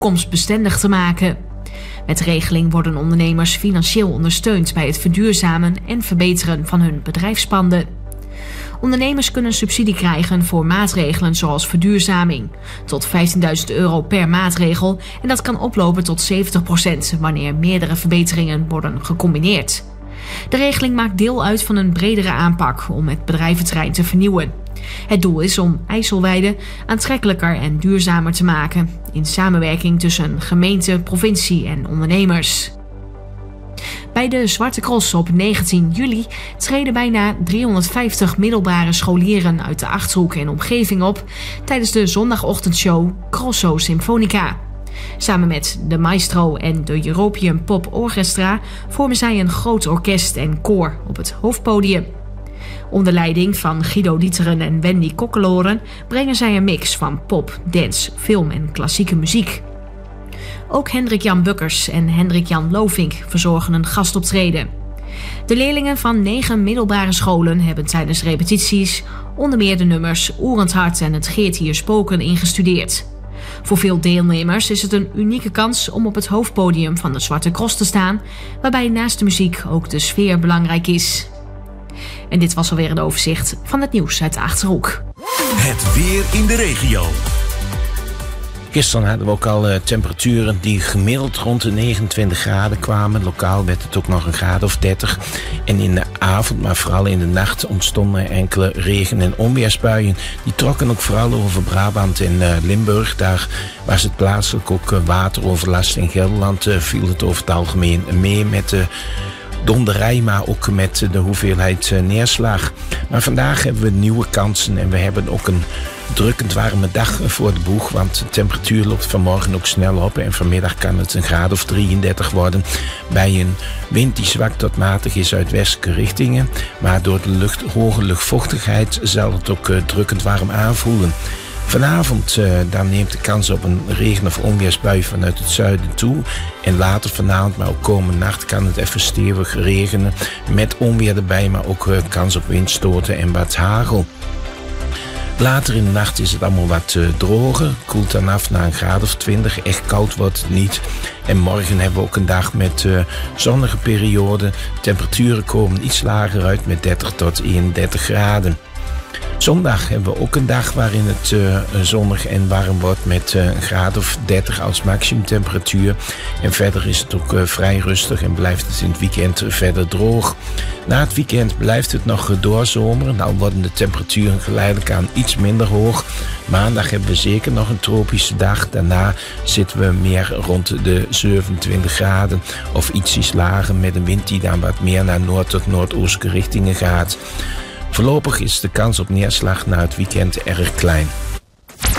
toekomstbestendig te maken. Met de regeling worden ondernemers financieel ondersteund bij het verduurzamen en verbeteren van hun bedrijfspanden. Ondernemers kunnen subsidie krijgen voor maatregelen zoals verduurzaming. Tot €15.000 per maatregel en dat kan oplopen tot 70% wanneer meerdere verbeteringen worden gecombineerd. De regeling maakt deel uit van een bredere aanpak om het bedrijventerrein te vernieuwen. Het doel is om IJsselweide aantrekkelijker en duurzamer te maken, in samenwerking tussen gemeente, provincie en ondernemers. Bij de Zwarte Cross op 19 juli treden bijna 350 middelbare scholieren uit de Achterhoek en omgeving op tijdens de zondagochtendshow Crosso Symfonica. Samen met de Maestro en de European Pop Orchestra vormen zij een groot orkest en koor op het hoofdpodium. Onder leiding van Guido Dieteren en Wendy Kokkeloren brengen zij een mix van pop, dance, film en klassieke muziek. Ook Hendrik-Jan Bukkers en Hendrik-Jan Lovink verzorgen een gastoptreden. De leerlingen van 9 middelbare scholen hebben tijdens repetities onder meer de nummers Oerend Hart en Het Geert hier spoken ingestudeerd. Voor veel deelnemers is het een unieke kans om op het hoofdpodium van de Zwarte Cross te staan, waarbij naast de muziek ook de sfeer belangrijk is. En dit was alweer een overzicht van het nieuws uit de Achterhoek. Het weer in de regio. Gisteren hadden we ook al temperaturen die gemiddeld rond de 29 graden kwamen. Lokaal werd het ook nog een graad of 30. En in de avond, maar vooral in de nacht, ontstonden enkele regen- en onweersbuien. Die trokken ook vooral over Brabant en Limburg. Daar was het plaatselijk ook wateroverlast. In Gelderland viel het over het algemeen mee met de donderij, maar ook met de hoeveelheid neerslag. Maar vandaag hebben we nieuwe kansen en we hebben ook een drukkend warme dag voor de boeg, want de temperatuur loopt vanmorgen ook snel op en vanmiddag kan het een graad of 33 worden bij een wind die zwak tot matig is uit westelijke richtingen, maar door de hoge luchtvochtigheid zal het ook drukkend warm aanvoelen. Vanavond dan neemt de kans op een regen- of onweersbui vanuit het zuiden toe. En later vanavond, maar ook komende nacht, kan het even stevig regenen. Met onweer erbij, maar ook kans op windstoten en wat hagel. Later in de nacht is het allemaal wat droger. Koelt dan af naar een graad of 20. Echt koud wordt het niet. En morgen hebben we ook een dag met zonnige perioden. Temperaturen komen iets lager uit met 30 tot 31 graden. Zondag hebben we ook een dag waarin het zonnig en warm wordt met een graad of 30 als maximumtemperatuur. En verder is het ook vrij rustig en blijft het in het weekend verder droog. Na het weekend blijft het nog doorzomeren. Dan worden de temperaturen geleidelijk aan iets minder hoog. Maandag hebben we zeker nog een tropische dag. Daarna zitten we meer rond de 27 graden of ietsjes lager met een wind die dan wat meer naar noord tot noordoostelijke richtingen gaat. Voorlopig is de kans op neerslag na het weekend erg klein.